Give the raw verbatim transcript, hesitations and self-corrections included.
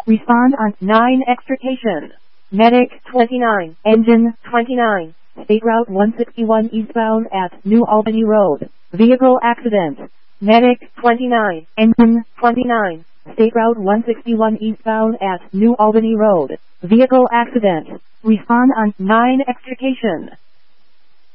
Respond on nine extrication. Medic twenty-nine, engine twenty-nine, State Route one sixty-one eastbound at New Albany Road. Vehicle accident. Medic twenty-nine, engine twenty-nine, State Route one sixty-one eastbound at New Albany Road. Vehicle accident. Respond on nine extrication.